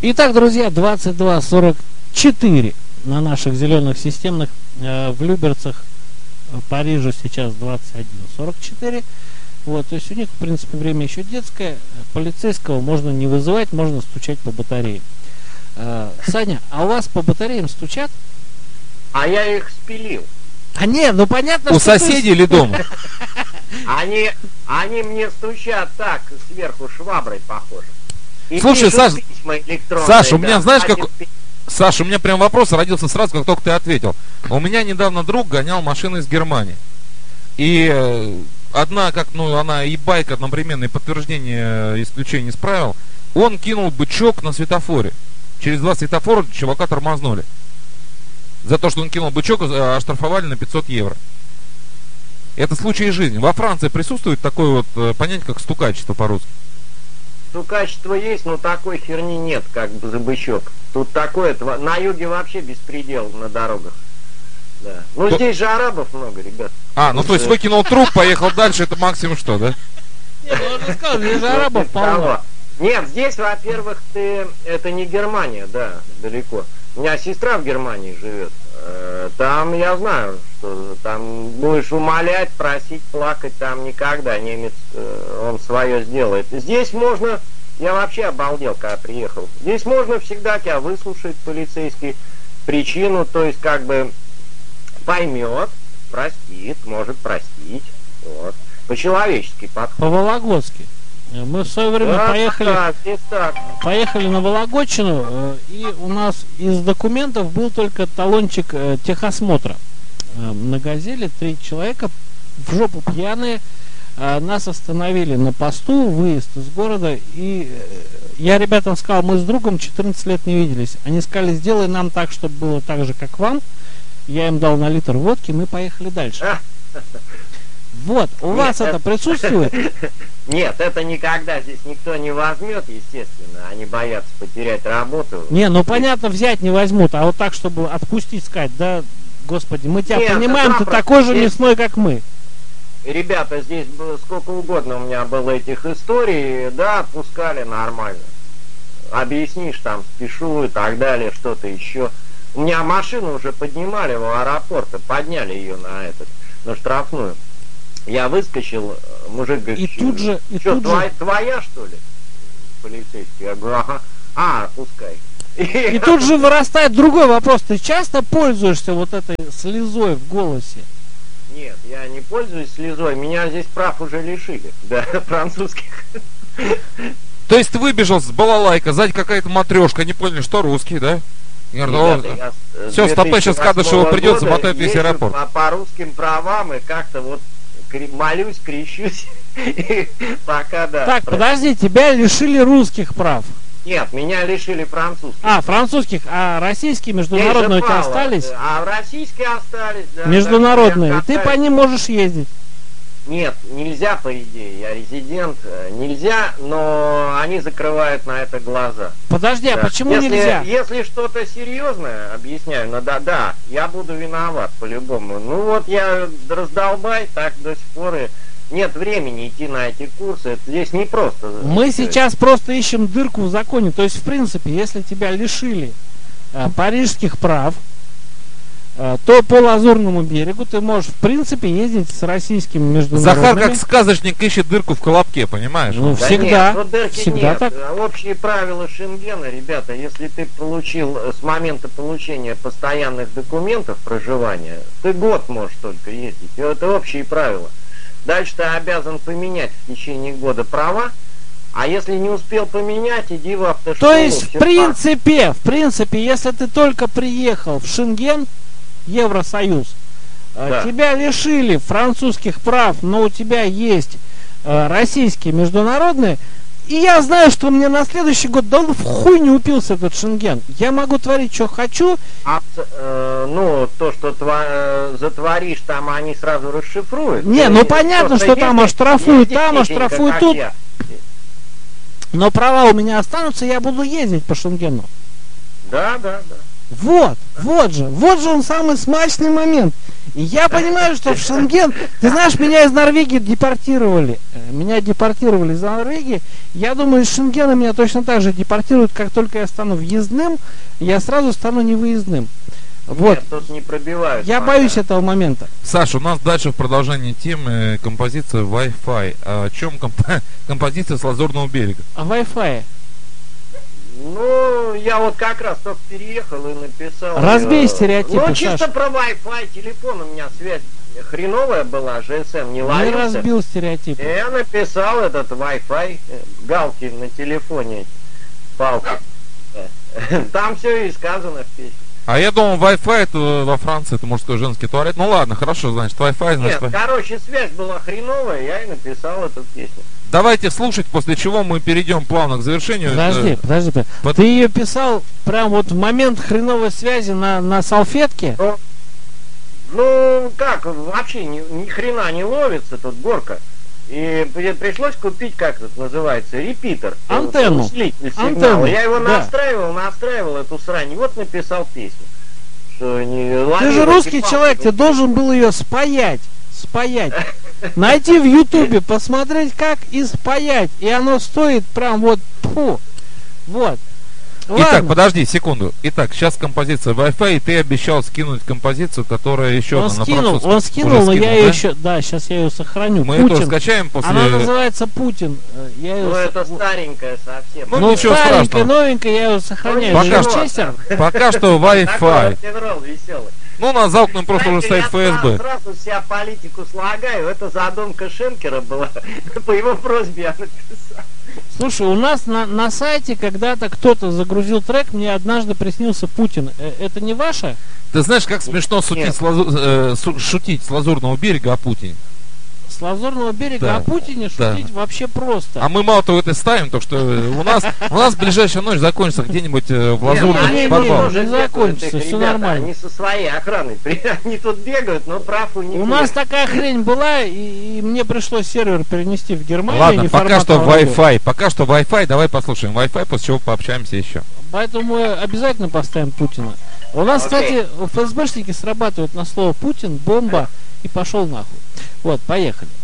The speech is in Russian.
Итак, друзья, 22:44 на наших зеленых системных. В Люберцах, Парижа сейчас 21:44. Вот, то есть у них, в принципе, время еще детское. Полицейского можно не вызывать, можно стучать по батареям. Саня, а у вас по батареям стучат? А я их спилил. А нет, ну понятно, у соседей или дома? Они мне стучат так, сверху шваброй, похоже. И слушай, Саш, Саша, у меня, да, знаешь, как... Саша, у меня прям вопрос родился сразу, как только ты ответил. У меня недавно друг гонял машину из Германии. И одна, она и байк одновременно, и подтверждение исключения из правил. Он кинул бычок на светофоре. Через 2 светофора чувака тормознули. За то, что он кинул бычок, оштрафовали на 500 евро. Это случай из жизни. Во Франции присутствует такое вот понятие, как стукачество по-русски? Стукачество есть, но такой херни нет, как бы за бычок. Тут такое, на юге вообще беспредел на дорогах. Да. Ну здесь же арабов много, ребят. То есть выкинул труп, поехал дальше, это максимум что, да? Нет, ну он же сказал, здесь же арабов полно. Нет, здесь, во-первых, это не Германия, да, далеко. У меня сестра в Германии живет. Там я знаю, что там будешь умолять, просить, плакать, там никогда немец, он свое сделает. Здесь можно, я вообще обалдел, когда приехал. Здесь можно всегда тебя выслушать, полицейский, причину, то есть как бы поймет, простит, может простить, вот. По-человечески подходит. По-вологодски. Мы в свое время поехали на Вологодчину, и у нас из документов был только талончик техосмотра. На «Газели» 3 человека в жопу пьяные нас остановили на посту, выезд из города, и я ребятам сказал, мы с другом 14 лет не виделись. Они сказали, сделай нам так, чтобы было так же, как вам. Я им дал на литр водки, мы поехали дальше. Вот, у вас это присутствует? Нет, это никогда здесь никто не возьмет, естественно. Они боятся потерять работу. Не, ну понятно, взять не возьмут, а вот так, чтобы отпустить, сказать, да, господи, мы тебя понимаем, ты такой же мясной, как мы. Ребята, здесь было сколько угодно у меня было этих историй, да, отпускали нормально. Объяснишь, там, спешу и так далее, что-то еще. У меня машину уже поднимали в аэропорт, подняли ее на штрафную. Я выскочил, мужик говорит, твоя что ли? Полицейский. Я говорю, ага, пускай. И тут же вырастает другой вопрос. Ты часто пользуешься вот этой слезой в голосе? Нет, я не пользуюсь слезой. Меня здесь прав уже лишили. Да, французских. То есть ты выбежал с балалайка, сзади какая-то матрешка, не поняли, что русский, да? Все, стопэ, сейчас Кадышеву придет, замотает весь аэропорт. По русским правам и как-то вот молюсь, крещусь, пока да. Так, подожди, тебя лишили русских прав? Нет, меня лишили французских. Французских, а российские, международные у тебя остались? А российские остались, да. Международные, ты по ним можешь ездить? Нет, нельзя, по идее, я резидент, нельзя, но они закрывают на это глаза. Подожди, а почему нельзя? Если что-то серьезное, объясняю, да, я буду виноват по-любому. Ну вот я раздолбай, так до сих пор и нет времени идти на эти курсы, это здесь не просто. Мы сейчас просто ищем дырку в законе, то есть в принципе, если тебя лишили парижских прав, то по Лазурному берегу ты можешь, в принципе, ездить с российскими международными. Захар как сказочник ищет дырку в колобке, понимаешь? Ну, да всегда. Нет, дырки всегда нет. Так. Общие правила Шенгена, ребята, если ты получил с момента получения постоянных документов проживания, ты год можешь только ездить. Это общие правила. Дальше ты обязан поменять в течение года права. А если не успел поменять, иди в автошколу. То есть, в принципе, если ты только приехал в Шенген, Евросоюз, да, тебя лишили французских прав, но у тебя есть российские международные, и я знаю, что мне на следующий год, да он в хуй не упился этот Шенген. Я могу творить, что хочу. Ну, то, что затворишь, там они сразу расшифруют. Не, ну понятно, что там оштрафуют, тут. Но права у меня останутся, я буду ездить по Шенгену. Да. Вот же он самый смачный момент. И я понимаю, что в Шенген, ты знаешь, меня из Норвегии депортировали. Меня депортировали из Норвегии. Я думаю, из Шенгена меня точно так же депортируют, как только я стану въездным, я сразу стану невыездным. Вот. Нет, тут не пробивают. Я пока. боюсь этого момента. Саша, у нас дальше в продолжении темы композиция Wi-Fi. О чем композиция с Лазурного берега? О Wi-Fi. Ну, я вот как раз только переехал и написал. Разбей стереотипы, Ну, чисто Саша. про Wi-Fi телефон. У меня связь хреновая была, GSM не Не ловился. разбил И стереотипы. я написал этот Wi-Fi, галки на телефоне, палки. Там все и сказано в песне. А я думал, Wi-Fi это во Франции, это мужской женский туалет. Ну ладно, хорошо, значит, Wi-Fi, значит. Нет, короче, связь была хреновая, я и написал эту песню. Давайте слушать, после чего мы перейдем плавно к завершению. Подожди. под- Ты ее писал прям вот в момент хреновой связи на салфетке? Ну, как, вообще ни хрена не ловится тут горка. И пришлось купить, как это называется, репитер. Антенну. Усилитель сигнала. Антенну, Я его да. настраивал эту срань, и вот написал песню. Что не Ты ловило, же русский типа, человек, ты должен был ее спаять. Найти в Ютубе, посмотреть как и спаять. И оно стоит прям вот, фу. Вот. Итак, Ладно. подожди секунду. Итак, сейчас композиция Wi-Fi, и ты обещал скинуть композицию, которая еще Он одна на скинул, французском. он скинул, Уже но я скинул, ее да? еще, да, сейчас я ее сохраню. Мы ее тоже Путин. скачаем после... Она называется Путин. Я ее Ну, это старенькая совсем. Ну, ну, ничего старенькая, страшного. новенькая, я ее сохраняю. Ну, ничего. Винчестер. Пока что Такой Wi-Fi. рок-н-ролл веселый. Ну, нас замкнем просто уже сайт Знаете, я ФСБ. сразу себя политику слагаю. Это задумка Шенкера была. По его просьбе я написал. Слушай, у нас на сайте когда-то кто-то загрузил трек, мне однажды приснился Путин. Это не ваше? Ты знаешь, как смешно шутить с Лазурного берега о Путине? С Лазурного берега Да. о Путине Да. шутить вообще просто. А мы мало того это ставим, то что у нас ближайшая ночь закончится где-нибудь в Лазурном не, подвале. не закончится, всё нормально. Они со своей охраной. Они тут бегают, но прав у них У нас такая хрень была, и мне пришлось сервер перенести в Германию. Ладно, пока неформатного что радио. Wi-Fi, давай послушаем Wi-Fi, после чего пообщаемся еще. Поэтому мы обязательно поставим Путина. У нас, Окей. кстати, ФСБшники срабатывают на слово Путин, бомба и пошел нахуй. Вот, поехали.